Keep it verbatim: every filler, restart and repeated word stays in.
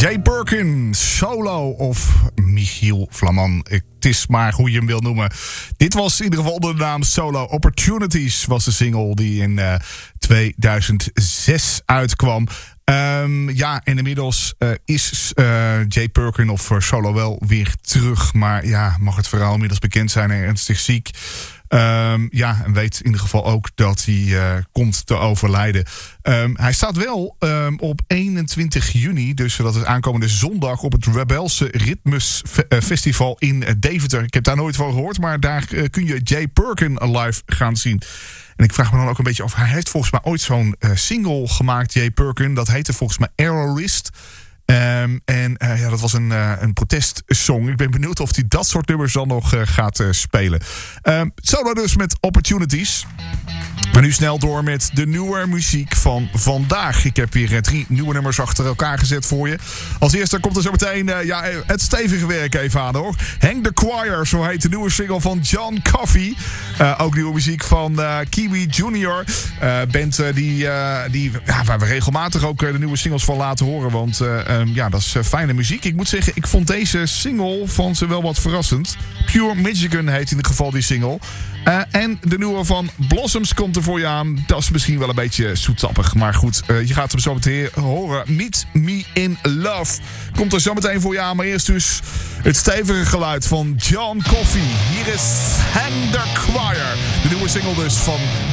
Jay Birkin, Solo of Michiel Flamand. Het is maar hoe je hem wil noemen. Dit was in ieder geval onder de naam Solo. Opportunities was de single die in uh, tweeduizend zes uitkwam. Um, ja, en inmiddels uh, is uh, Jay Birkin of uh, Solo wel weer terug. Maar ja, mag het verhaal inmiddels bekend zijn en ernstig ziek. Um, ja, en weet in ieder geval ook dat hij uh, komt te overlijden. Um, hij staat wel um, op eenentwintig juni, dus dat is aankomende zondag, op het Rebelse Ritmes Festival in Deventer. Ik heb daar nooit van gehoord, maar daar uh, kun je Jay Birkin live gaan zien. En ik vraag me dan ook een beetje af, hij heeft volgens mij ooit zo'n uh, single gemaakt, Jay Birkin. Dat heette volgens mij Aerorist. Um, en uh, ja, dat was een, uh, een protestsong. Ik ben benieuwd of hij dat soort nummers dan nog uh, gaat uh, spelen. Um, Solo dus met Opportunities. Maar nu snel door met de nieuwe muziek van vandaag. Ik heb weer uh, drie nieuwe nummers achter elkaar gezet voor je. Als eerste komt er zo meteen uh, ja, het stevige werk even aan, hoor. Hang the Choir, zo heet de nieuwe single van John Coffey. Uh, ook nieuwe muziek van uh, Kiwi Junior. Uh, band uh, die, uh, die, ja, waar we regelmatig ook uh, de nieuwe singles van laten horen. Want uh, um, ja, dat is uh, fijne muziek. Ik moet zeggen, ik vond deze single van ze wel wat verrassend. Pure Michigan heet in ieder geval die single. Uh, en de nieuwe van Blossoms komt er voor je aan. Dat is misschien wel een beetje zoetappig. Maar goed, uh, je gaat hem zo meteen horen. Meet Me in Love komt er zo meteen voor je aan. Maar eerst dus het stevige geluid van John Coffey. Hier is Hang the Choir. De nieuwe single dus van